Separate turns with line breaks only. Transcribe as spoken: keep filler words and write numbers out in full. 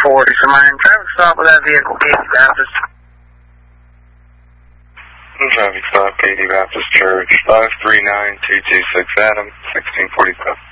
forty, so my traffic stop with that vehicle, Katy Baptist.
Traffic stop, Katy Baptist Church, five three nine two two six Adam, sixteen forty-seven.